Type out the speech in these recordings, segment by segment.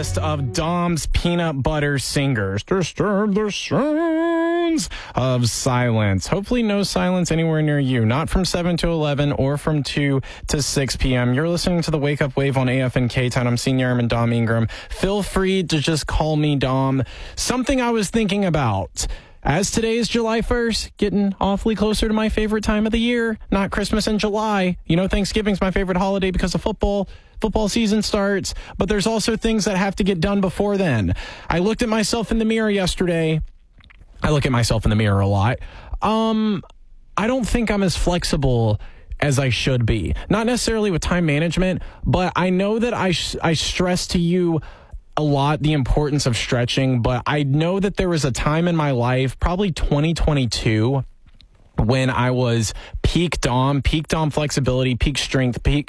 list of Dom's peanut butter singers. Disturb the sounds of silence. Hopefully no silence anywhere near you. Not from 7 to 11 or from 2 to 6 p.m. You're listening to the Wake Up Wave on AFN K-Town. I'm Senior Airman Dom Ingram. Feel free to just call me Dom. Something I was thinking about. As today is July 1st, getting awfully closer to my favorite time of the year, not Christmas in July. You know, Thanksgiving's my favorite holiday because of football. Football season starts, but there's also things that have to get done before then. I looked at myself in the mirror yesterday. I look at myself in the mirror a lot. I don't think I'm as flexible as I should be. Not necessarily with time management, but I know that I stress to you a lot the importance of stretching, but I know that there was a time in my life, probably 2022, when I was peak Dom flexibility, peak strength, peak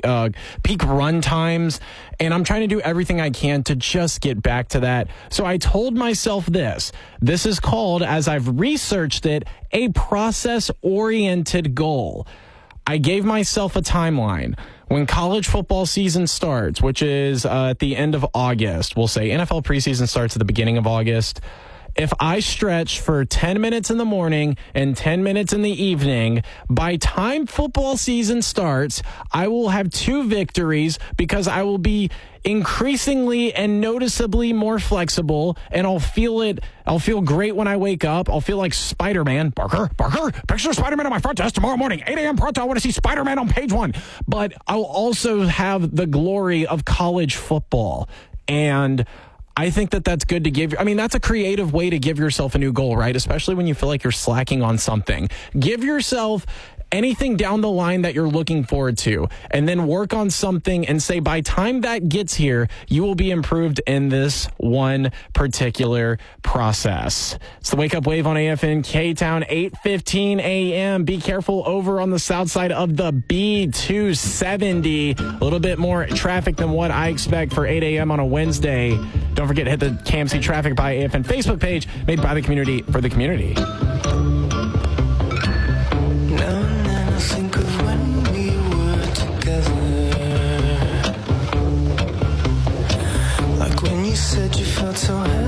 run times, and I'm trying to do everything I can to just get back to that. So I told myself this is called, as I've researched it, a process-oriented goal. I gave myself a timeline. When college football season starts, which is at the end of August, we'll say NFL preseason starts at the beginning of August. If I stretch for 10 minutes in the morning and 10 minutes in the evening, by time football season starts, I will have 2 victories because I will be increasingly and noticeably more flexible, and I'll feel great when I wake up. I'll feel like Spider-Man. Barker, picture Spider-Man on my front desk tomorrow morning, 8 a.m. pronto. I want to see Spider-Man on page 1. But I'll also have the glory of college football. And I think that that's good to give. I mean, that's a creative way to give yourself a new goal, right? Especially when you feel like you're slacking on something. Give yourself anything down the line that you're looking forward to, and then work on something and say, by time that gets here, you will be improved in this one particular process. It's the Wake Up Wave on AFN K-Town, 8:15 a.m. Be careful over on the south side of the B270. A little bit more traffic than what I expect for 8 a.m. on a Wednesday. Don't forget to hit the KMC Traffic by AFN Facebook page, made by the community for the community. Think of when we were together, like when you said you felt so happy.